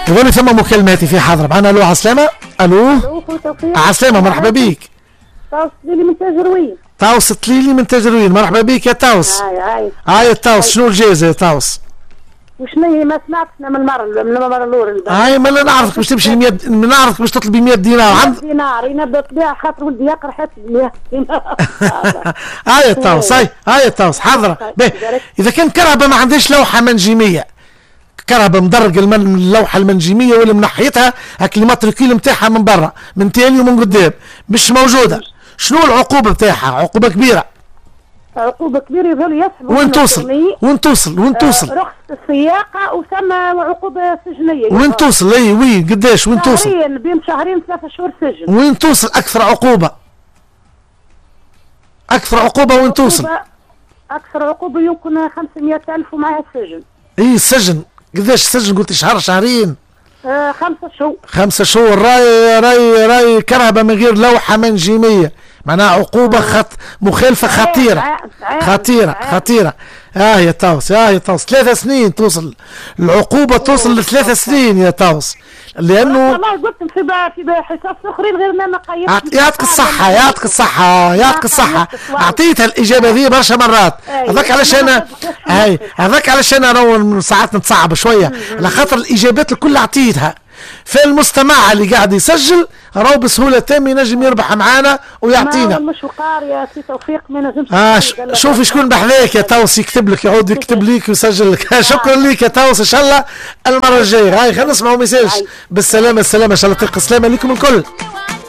يقول لي ثم مكالماتي في حاضر معنا. الو عسلامة. الو عسلامة مرحبا بيك. طاوس تليلي من تاجروين. طاوس تليلي من تاجروين مرحبا بيك يا طاوس. هاي الطاوس شنو الجائزة يا طاوس؟ وشنو هي ما سمعتنا من المرة الأولى. هاي ما نعرفك باش تمشي 100 نعرفك باش تطلبي 100 دينار. 100 دينار ينبدا طبيعة خاطر ولدي يقرا حتى 100 دينار. هاي الطاوس هاي الطاوس حاضرة. إذا كان كرهبة ما عندهاش لوحة منجمية، كرهبة مدرج اللوحة المنجمية واللي من ناحيتها هاك الماتريكيل نتاعها من برا من تالي ومن قدام مش موجودة، شنو العقوبة نتاعها؟ عقوبة كبيرة. عقوبة كبيرة يظل يسحبوا وين توصل رخصة السياقة وثم عقوبة سجنية. وين توصل؟ اي وي قداش وين توصل؟ شهرين بين شهرين 3 شهور سجن. وين توصل أكثر عقوبة وين توصل؟ أكثر عقوبة يمكن 500,000 ومعها السجن. اي السجن قداش السجن؟ قلت شهر شهرين؟ 5 شهور. 5 شهور. راي كرهبة من غير لوحة منجمية معناها عقوبة مخالفة خطيرة. يا طاوس 3 سنين توصل العقوبة، توصل ل3 سنين يا طاوس، لأنه والله قلت في حصص أخرين غير ما قيمت. يعطيك الصحة أعطيتها الإجابة ذي برشا مرات. هذاك علشان أنا ساعات نتصعب شوية على خاطر الإجابات الكل أعطيتها، فالمستمع اللي قاعد يسجل راهو بسهولة تامة ينجم يربح معانا ويعطينا. مش وقار يا سي توفيق ما نجمش. شوفي شكون بحذاك يا طاوس يكتب لك، يعود يكتب لك ويسجل لك. شكرا لك يا طاوس، ان شاء الله المرة الجاية. هاي خلينا نسمعوا ميساج. بالسلامة ان شاء الله، تلقى السلامة لكم الكل.